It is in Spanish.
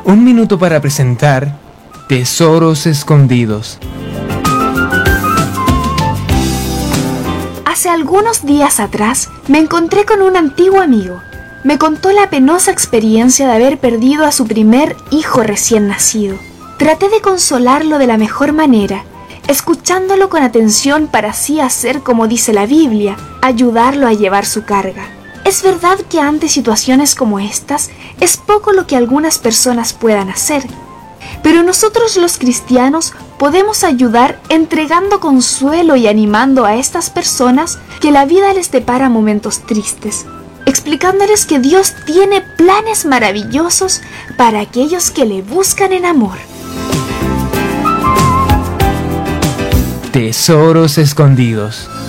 Un minuto para presentar Tesoros Escondidos. Hace algunos días atrás me encontré con un antiguo amigo. Me contó la penosa experiencia de haber perdido a su primer hijo recién nacido. Traté de consolarlo de la mejor manera, escuchándolo con atención para así hacer como dice la Biblia, ayudarlo a llevar su carga. Es verdad que ante situaciones como estas, es poco lo que algunas personas puedan hacer, pero nosotros los cristianos podemos ayudar entregando consuelo y animando a estas personas que la vida les depara momentos tristes, explicándoles que Dios tiene planes maravillosos para aquellos que le buscan en amor. Tesoros Escondidos.